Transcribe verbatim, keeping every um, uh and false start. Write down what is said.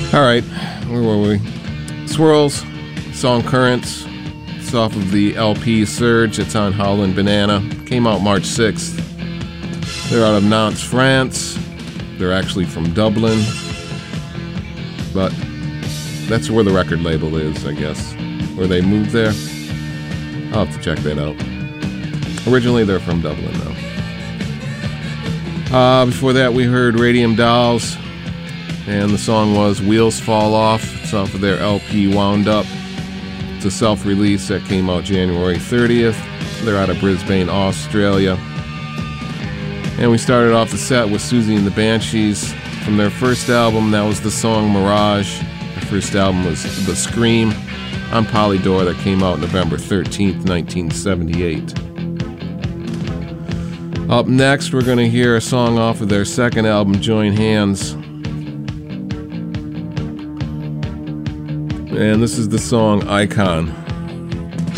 All right, where were we? Swirls, song Currents. It's off of the L P Surge. It's on Howlin' Banana. Came out March sixth. They're out of Nantes, France. They're actually from Dublin. But that's where the record label is, I guess. Where they moved there. I'll have to check that out. Originally, they're from Dublin, though. Uh, before that, we heard Radium Dolls. And the song was Wheels Fall Off. It's off of their L P Wound Up. It's a self-release that came out January thirtieth. They're out of Brisbane, Australia. And we started off the set with Susie and the Banshees. From their first album, that was the song Mirage. Their first album was The Scream on Polydor that came out November thirteenth, nineteen seventy-eight. Up next, we're going to hear a song off of their second album, Join Hands. And this is the song Icon.